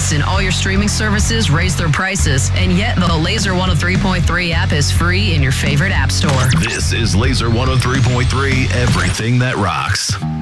Listen, all your streaming services raise their prices, and yet the Laser 103.3 app is free in your favorite app store. This is Laser 103.3, everything that rocks.